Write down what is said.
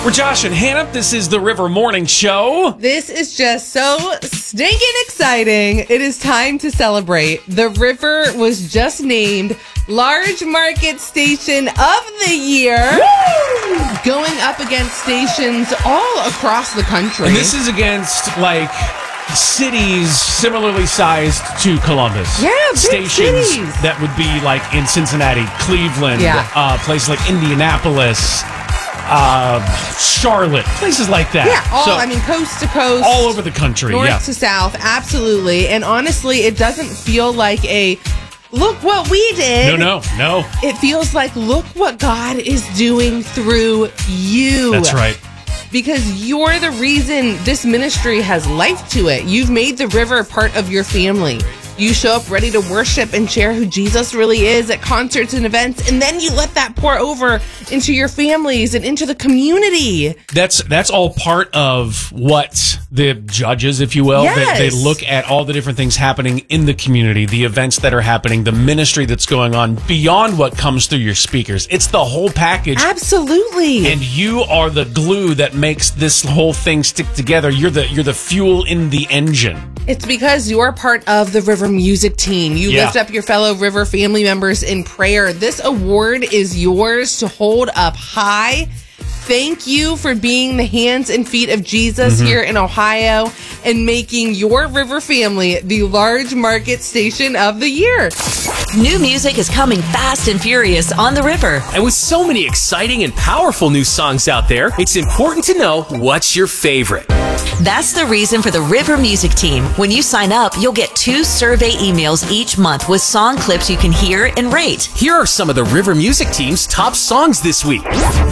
We're Josh and Hannah. This is the River Morning Show. This is just so stinking exciting. It is time to celebrate. The River was just named Large Market Station of the Year. Woo! Going up against stations all across the country. And this is against, cities similarly sized to Columbus. Yeah, big stations cities. that would be in Cincinnati, Cleveland, places like Indianapolis, Charlotte, places like that. Yeah, coast to coast. All over the country, north to south, absolutely. And honestly, it doesn't feel like a look what we did. No. It feels like look what God is doing through you. That's right. Because you're the reason this ministry has life to it. You've made the River part of your family. You show up ready to worship and share who Jesus really is at concerts and events, and then you let that pour over into your families and into the community. That's all part of what the judges, if you will, yes. they look at all the different things happening in the community, the events that are happening, the ministry that's going on beyond what comes through your speakers. It's the whole package. Absolutely. And you are the glue that makes this whole thing stick together. You're the fuel in the engine. It's because you're part of the River Music Team. You lift up your fellow River family members in prayer. This award is yours to hold up high. Thank you for being the hands and feet of Jesus here in Ohio and making your River family the Large Market Station of the Year. New music is coming fast and furious on the River. And with so many exciting and powerful new songs out there, it's important to know what's your favorite. That's the reason for the River Music Team. When you sign up, you'll get 2 survey emails each month with song clips you can hear and rate. Here are some of the River Music Team's top songs this week.